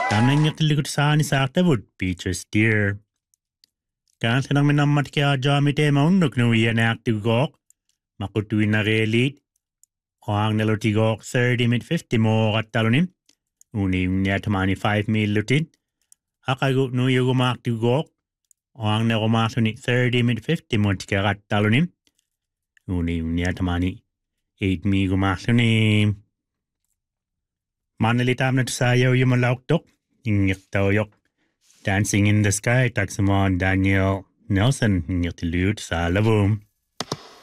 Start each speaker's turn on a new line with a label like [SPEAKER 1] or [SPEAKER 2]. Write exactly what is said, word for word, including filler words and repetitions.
[SPEAKER 1] Tänään jättilikut saani saatavut Beatrice Deer. Kansan min ammat kia jaami teema unnuk nui ja nähty gok. Makutuina reelit. Oangneloti gok thirty mit fifty moorattaluni. Uni unniatamani five millutin. Akagut nui jogu maaktu gok. Oangnero maasuni thirty mit fifty mootikeraattaluni. Uni unniatamani eight miigu maasuni. Maneli tamnat sayo yumalauktok. Ingirtauyok. Dancing in the Sky, Taxamon Daniel Nelson, Nirtilut Salavum.